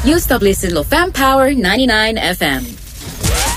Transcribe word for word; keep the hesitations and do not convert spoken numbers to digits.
News Publicity of Fam Power ninety-nine F M.